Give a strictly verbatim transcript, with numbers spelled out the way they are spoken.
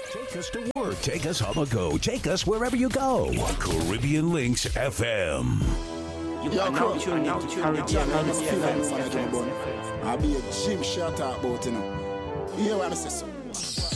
Take us to work. Take us on the go. Take us wherever you go. Caribbean Links F M. You are now tuned into Caribbean Links F M. I'll be a gym shot out about, you know. You hear what I say, sir?